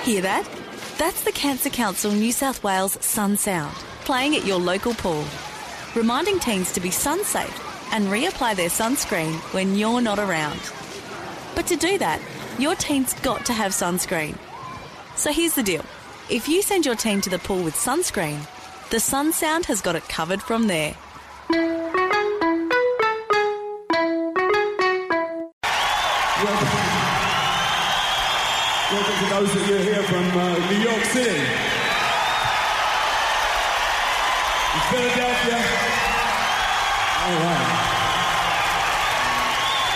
Hear that? That's the Cancer Council New South Wales Sun Sound, playing at your local pool, reminding teens to be sun safe and reapply their sunscreen when you're not around. But to do that, your teen's got to have sunscreen. So here's the deal. If you send your teen to the pool with sunscreen, the Sun Sound has got it covered from there. Welcome to those of you here from New York City. In Philadelphia. All right.